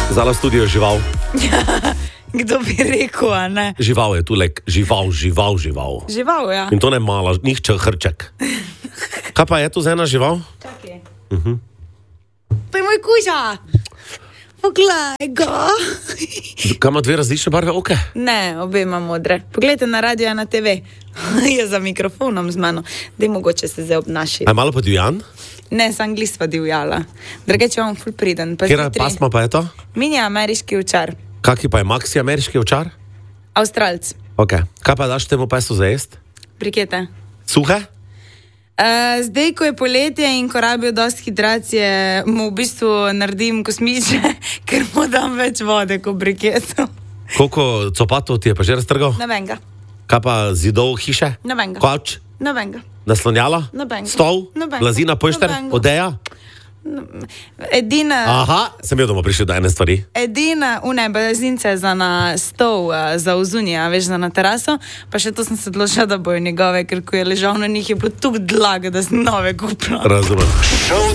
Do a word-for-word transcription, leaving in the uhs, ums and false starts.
Zala studio žival. Kdo bi rekel, a ne? Žival je tu lek, žival, žival, žival. Žival, ja. In to ne mala, nihče hrček. Kaj pa je tu za ena žival? Čakaj. Uh-huh. To je moj kuža. Poglej ga. Kaj ima dve različne barve oke? Ne, obe ima modre. Poglejte na radio, na te ve. Je za mikrofonom z mano. Dej mogoče se zdaj obnaši. A je malo pa divjan? Ne, sem anglisva divjala. Drugače vam ful priden. Kjera pasma pa je to? Mini ameriški ovčar. Kaki pa je maxi ameriški ovčar? Avstralc. Ok. Kaj pa daš temu pesu za jest? Brikete. Suhe? Uh, zdaj, ko je poletje in ko rabijo dosti hidracije, mu v bistvu naredim kosmiče, ker mu dam več vode kot briketu. Koliko copatov ti je pa že raztrgal? Nobenga. Kaj pa zidov hiše? Nobenga. Kavč? Nobenga. Naslonjalo? Nobenga. Stol? Nobenga. Blazina, pošter? Nobenga. Odeja? Edina, Aha, sem bil, da bomo prišli do ene stvari. edina, une, blazince za na stol, uh, za ozunja, veš, za na teraso, pa še to sem se odločila, da bojo njegove, ker ko je ležal na njih, je bilo tuk dlaga, da sem nove kupila. Razumem.